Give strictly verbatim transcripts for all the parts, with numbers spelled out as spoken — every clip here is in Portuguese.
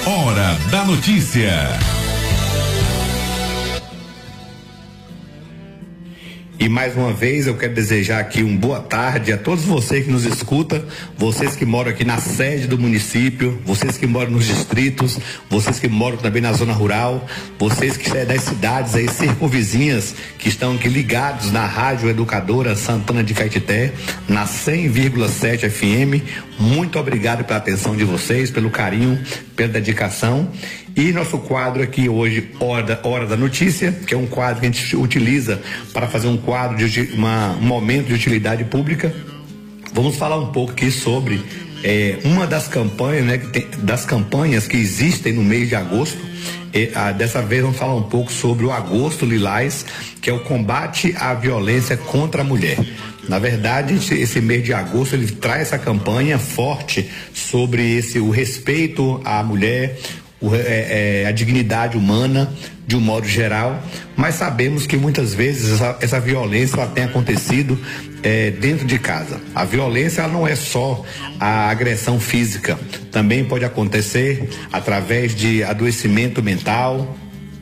Hora da Notícia. E mais uma vez eu quero desejar aqui uma boa tarde a todos vocês que nos escutam, vocês que moram aqui na sede do município, vocês que moram nos distritos, vocês que moram também na zona rural, vocês que são das cidades aí circunvizinhas que estão aqui ligados na Rádio Educadora Santana de Caetité, na cem vírgula sete F M. Muito obrigado pela atenção de vocês, pelo carinho, pela dedicação. E nosso quadro aqui hoje, Hora da, Hora da Notícia, que é um quadro que a gente utiliza para fazer um quadro de uma, um momento de utilidade pública. Vamos falar um pouco aqui sobre é, uma das campanhas, né, que tem, das campanhas que existem no mês de agosto. E, ah, dessa vez vamos falar um pouco sobre o Agosto Lilás, que é o combate à violência contra a mulher. Na verdade, esse mês de agosto ele traz essa campanha forte sobre esse, o respeito à mulher, o, é, é, a dignidade humana de um modo geral, mas sabemos que muitas vezes essa, essa violência ela tem acontecido é, dentro de casa. A violência ela não é só a agressão física, também pode acontecer através de adoecimento mental,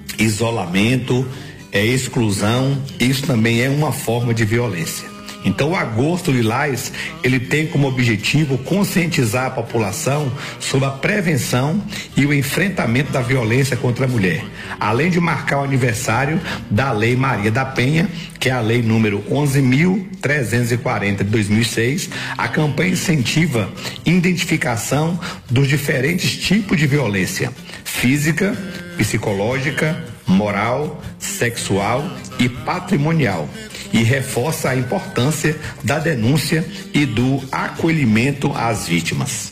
isolamento, é, exclusão. Isso também é uma forma de violência. Então, o Agosto Lilás, ele tem como objetivo conscientizar a população sobre a prevenção e o enfrentamento da violência contra a mulher, além de marcar o aniversário da Lei Maria da Penha, que é a lei número onze mil trezentos e quarenta de dois mil e seis. A campanha incentiva identificação dos diferentes tipos de violência física, psicológica, moral, sexual e patrimonial, e reforça a importância da denúncia e do acolhimento às vítimas.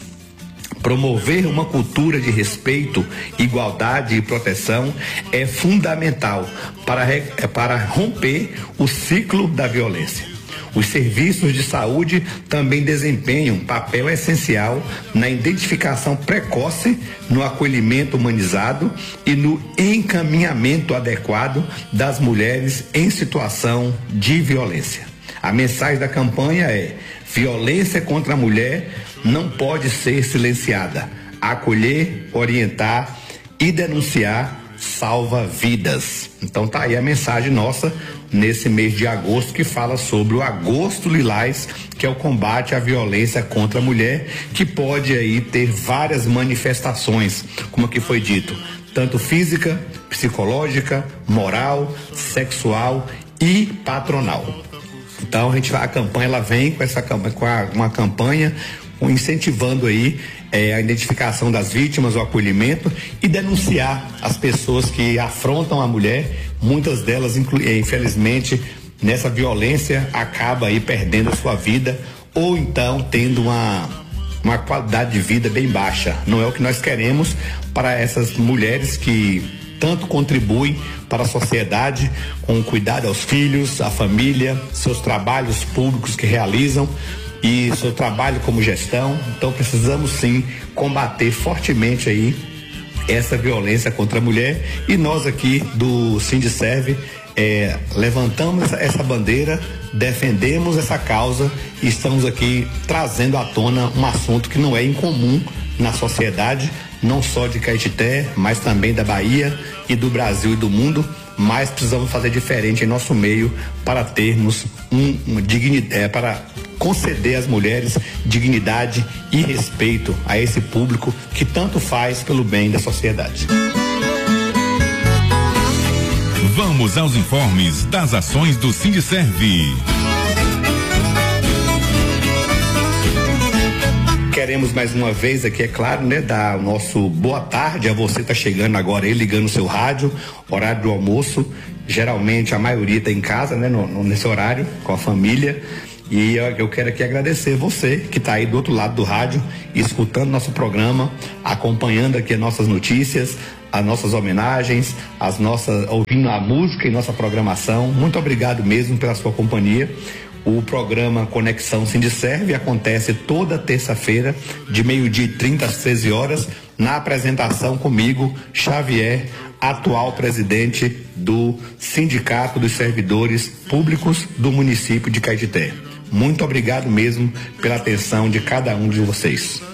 Promover uma cultura de respeito, igualdade e proteção é fundamental para, para romper o ciclo da violência. Os serviços de saúde também desempenham papel essencial na identificação precoce, no acolhimento humanizado e no encaminhamento adequado das mulheres em situação de violência. A mensagem da campanha é: violência contra a mulher não pode ser silenciada. Acolher, orientar e denunciar salva vidas. Então tá aí a mensagem nossa nesse mês de agosto, que fala sobre o Agosto Lilás, que é o combate à violência contra a mulher, que pode aí ter várias manifestações, como aqui foi dito, tanto física, psicológica, moral, sexual e patronal. Então a gente a campanha ela vem com essa com a, uma campanha incentivando aí é, a identificação das vítimas, o acolhimento e denunciar as pessoas que afrontam a mulher. Muitas delas, infelizmente, nessa violência acaba aí perdendo a sua vida ou então tendo uma, uma qualidade de vida bem baixa. Não é o que nós queremos para essas mulheres que tanto contribuem para a sociedade com o cuidado aos filhos, à família, seus trabalhos públicos que realizam e seu trabalho como gestão. Então precisamos sim combater fortemente aí essa violência contra a mulher, e nós aqui do Sindiserve é, levantamos essa bandeira, defendemos essa causa e estamos aqui trazendo à tona um assunto que não é incomum na sociedade, não só de Caetité, mas também da Bahia e do Brasil e do mundo. Mas precisamos fazer diferente em nosso meio para termos um, um dignidade, é, para conceder às mulheres dignidade e respeito a esse público que tanto faz pelo bem da sociedade. Vamos aos informes das ações do Sindiserve. Queremos mais uma vez aqui, é claro, né, dar o nosso boa tarde a você que está chegando agora aí, ligando o seu rádio, horário do almoço. Geralmente a maioria está em casa, né, no, no, nesse horário, com a família. E eu, eu quero aqui agradecer você que está aí do outro lado do rádio, escutando nosso programa, acompanhando aqui as nossas notícias, as nossas homenagens, as nossas, ouvindo a música e nossa programação. Muito obrigado mesmo pela sua companhia. O programa Conexão Sindiserve acontece toda terça-feira, de meio-dia e trinta às treze horas, na apresentação comigo, Xavier, atual presidente do Sindicato dos Servidores Públicos do município de Caetité. Muito obrigado mesmo pela atenção de cada um de vocês.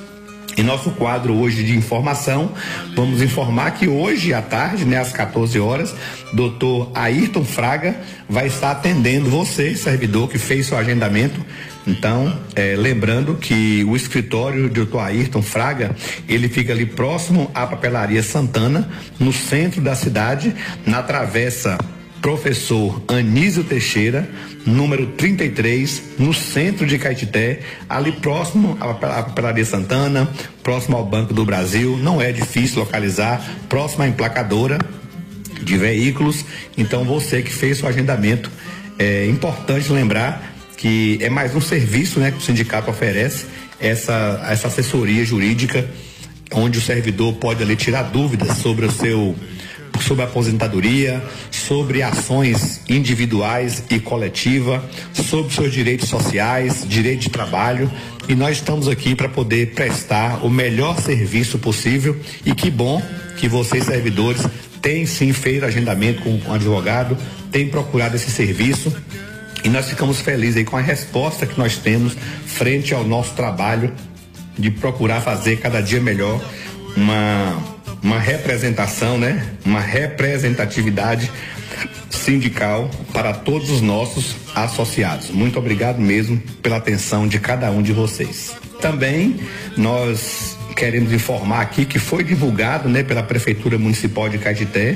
Em nosso quadro hoje de informação, vamos informar que hoje à tarde, né, às quatorze horas, doutor Ayrton Fraga vai estar atendendo você, servidor que fez seu agendamento. Então, é, lembrando que o escritório do doutor Ayrton Fraga, ele fica ali próximo à Papelaria Santana, no centro da cidade, na travessa Professor Anísio Teixeira, número trinta e três, no centro de Caetité, ali próximo à Papelaria Santana, próximo ao Banco do Brasil. Não é difícil localizar, próximo à emplacadora de veículos. Então, você que fez seu agendamento, é importante lembrar que é mais um serviço, né, que o sindicato oferece, essa, essa assessoria jurídica, onde o servidor pode ali tirar dúvidas sobre o seu sobre a aposentadoria, sobre ações individuais e coletiva, sobre seus direitos sociais, direito de trabalho, e nós estamos aqui para poder prestar o melhor serviço possível. E que bom que vocês, servidores, têm sim feito agendamento com o advogado, têm procurado esse serviço, e nós ficamos felizes aí com a resposta que nós temos frente ao nosso trabalho de procurar fazer cada dia melhor uma uma representação, né? Uma representatividade sindical para todos os nossos associados. Muito obrigado mesmo pela atenção de cada um de vocês. Também nós queremos informar aqui que foi divulgado, né, pela Prefeitura Municipal de Caetité,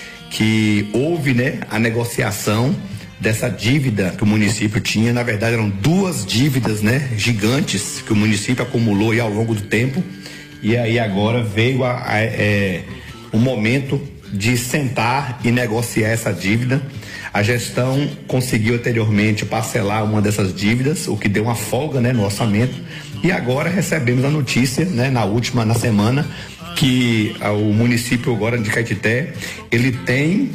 que houve, né, a negociação dessa dívida que o município tinha. Na verdade, eram duas dívidas, né, gigantes que o município acumulou aí ao longo do tempo. E aí agora veio a, a, é, o momento de sentar e negociar essa dívida. A gestão conseguiu anteriormente parcelar uma dessas dívidas, o que deu uma folga, né, no orçamento. E agora recebemos a notícia, né, na última, na semana, que a, o município agora de Caetité, ele tem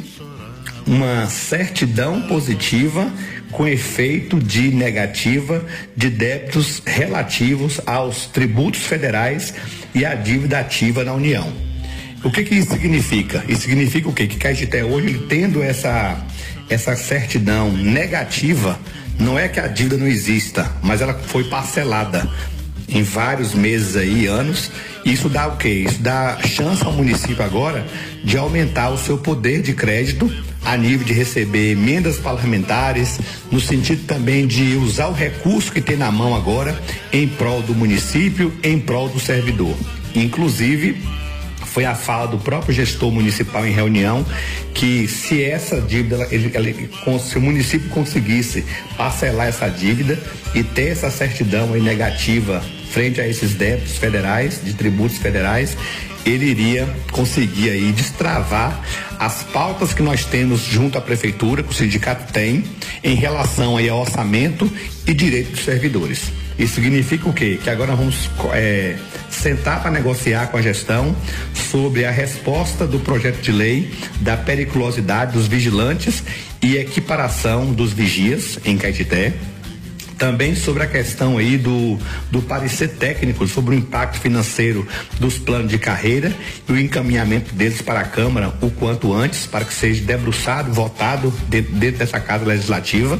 uma certidão positiva com efeito de negativa de débitos relativos aos tributos federais e à dívida ativa na União. O que que isso significa? Isso significa o quê? Que Caetité hoje, ele tendo essa, essa certidão negativa, não é que a dívida não exista, mas ela foi parcelada em vários meses aí, anos. Isso dá o quê? Isso dá chance ao município agora de aumentar o seu poder de crédito a nível de receber emendas parlamentares, no sentido também de usar o recurso que tem na mão agora em prol do município, em prol do servidor. Inclusive, foi a fala do próprio gestor municipal em reunião que se essa dívida, ele, ele, se o município conseguisse parcelar essa dívida e ter essa certidão aí negativa frente a esses débitos federais, de tributos federais, ele iria conseguir aí destravar as pautas que nós temos junto à prefeitura, que o sindicato tem, em relação aí ao orçamento e direito dos servidores. Isso significa o quê? Que agora vamos é, sentar para negociar com a gestão sobre a resposta do projeto de lei da periculosidade dos vigilantes e equiparação dos vigias em Caetité. Também sobre a questão aí do, do parecer técnico sobre o impacto financeiro dos planos de carreira e o encaminhamento deles para a Câmara o quanto antes, para que seja debruçado, votado dentro, dentro dessa casa legislativa.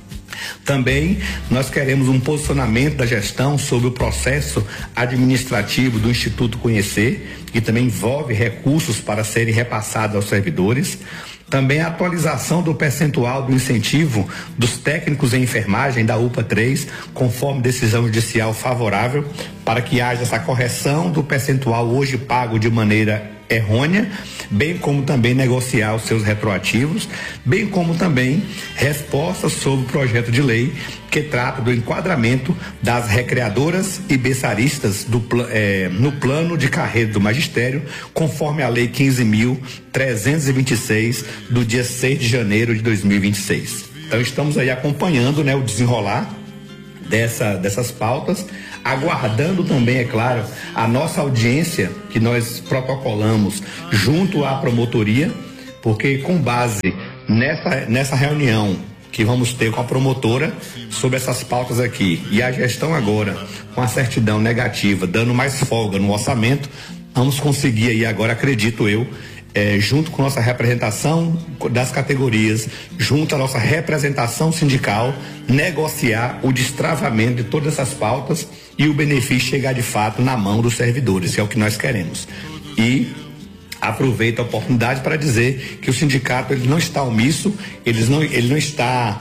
Também nós queremos um posicionamento da gestão sobre o processo administrativo do Instituto Conhecer, que também envolve recursos para serem repassados aos servidores. Também a atualização do percentual do incentivo dos técnicos em enfermagem da U P A três, conforme decisão judicial favorável, para que haja essa correção do percentual hoje pago de maneira errônea, bem como também negociar os seus retroativos, bem como também respostas sobre o projeto de lei que trata do enquadramento das recreadoras e berçaristas do, eh, no plano de carreira do magistério, conforme a lei quinze mil trezentos e vinte e seis do dia seis de janeiro de dois mil e vinte e seis. Então estamos aí acompanhando, né, o desenrolar dessa, dessas pautas, aguardando também, é claro, a nossa audiência que nós protocolamos junto à promotoria, porque com base nessa, nessa reunião que vamos ter com a promotora sobre essas pautas aqui e a gestão agora com a certidão negativa, dando mais folga no orçamento, vamos conseguir aí agora, acredito eu, É, junto com nossa representação das categorias, junto à nossa representação sindical, negociar o destravamento de todas essas pautas e o benefício chegar de fato na mão dos servidores, que é o que nós queremos. E aproveito a oportunidade para dizer que o sindicato ele não está omisso, ele não, ele não está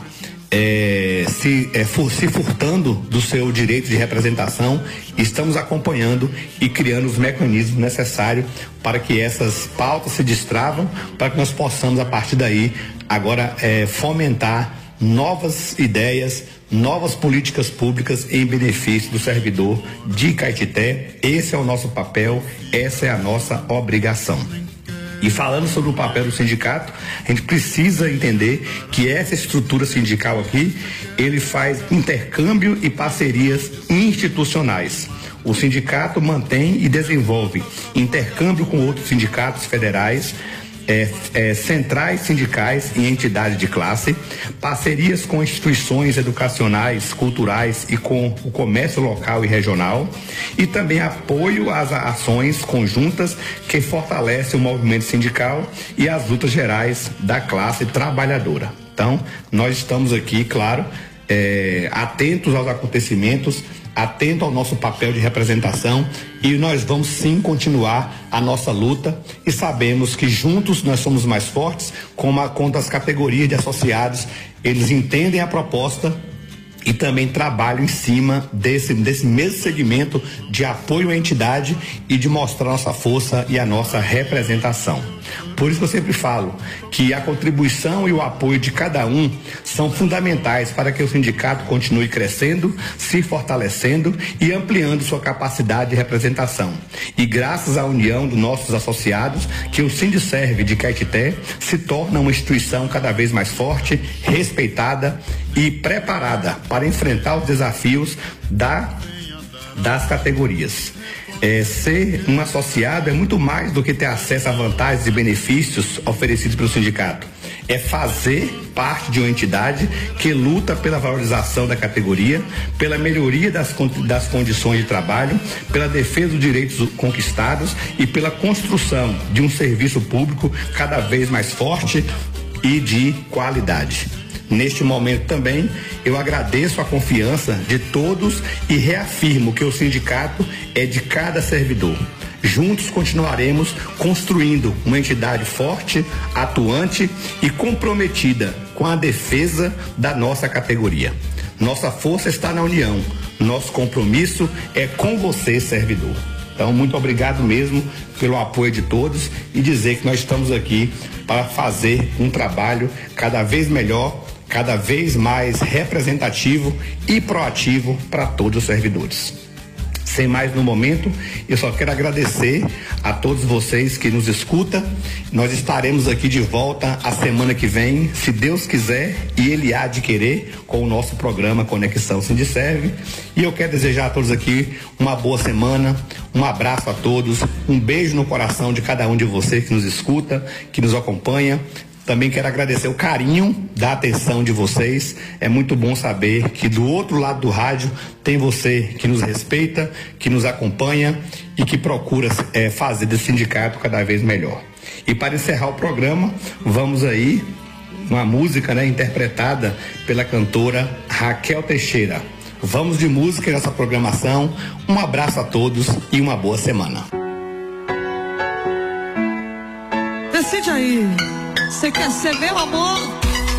é, se, é, for, se furtando do seu direito de representação. Estamos acompanhando e criando os mecanismos necessários para que essas pautas se destravam, para que nós possamos, a partir daí, agora é, fomentar novas ideias, novas políticas públicas em benefício do servidor de Caetité. Esse é o nosso papel, essa é a nossa obrigação. E falando sobre o papel do sindicato, a gente precisa entender que essa estrutura sindical aqui, ele faz intercâmbio e parcerias institucionais. O sindicato mantém e desenvolve intercâmbio com outros sindicatos federais, É, é, centrais sindicais e entidades de classe, parcerias com instituições educacionais, culturais e com o comércio local e regional, e também apoio às ações conjuntas que fortalecem o movimento sindical e as lutas gerais da classe trabalhadora. Então, nós estamos aqui, claro, é, atentos aos acontecimentos, atento ao nosso papel de representação, e nós vamos sim continuar a nossa luta, e sabemos que juntos nós somos mais fortes, como a conta das categorias de associados, eles entendem a proposta e também trabalham em cima desse, desse mesmo segmento de apoio à entidade e de mostrar nossa força e a nossa representação. Por isso que eu sempre falo que a contribuição e o apoio de cada um são fundamentais para que o sindicato continue crescendo, se fortalecendo e ampliando sua capacidade de representação. E graças à união dos nossos associados, que o Sindiserve de Caetité se torna uma instituição cada vez mais forte, respeitada e preparada para enfrentar os desafios da, das categorias. É, ser um associado é muito mais do que ter acesso a vantagens e benefícios oferecidos pelo sindicato. É fazer parte de uma entidade que luta pela valorização da categoria, pela melhoria das, das condições de trabalho, pela defesa dos direitos conquistados e pela construção de um serviço público cada vez mais forte e de qualidade. Neste momento também, eu agradeço a confiança de todos e reafirmo que o sindicato é de cada servidor. Juntos continuaremos construindo uma entidade forte, atuante e comprometida com a defesa da nossa categoria. Nossa força está na união, nosso compromisso é com você, servidor. Então, muito obrigado mesmo pelo apoio de todos e dizer que nós estamos aqui para fazer um trabalho cada vez melhor, cada vez mais representativo e proativo para todos os servidores. Sem mais no momento, eu só quero agradecer a todos vocês que nos escutam. Nós estaremos aqui de volta a semana que vem, se Deus quiser e Ele há de querer, com o nosso programa Conexão Sindiserve. E eu quero desejar a todos aqui uma boa semana, um abraço a todos, um beijo no coração de cada um de vocês que nos escuta, que nos acompanha. Também quero agradecer o carinho da atenção de vocês. É muito bom saber que do outro lado do rádio tem você que nos respeita, que nos acompanha e que procura é, fazer desse sindicato cada vez melhor. E para encerrar o programa, vamos aí uma música, né, interpretada pela cantora Raquel Teixeira. Vamos de música nessa programação. Um abraço a todos e uma boa semana. Decide aí. Você quer ser meu amor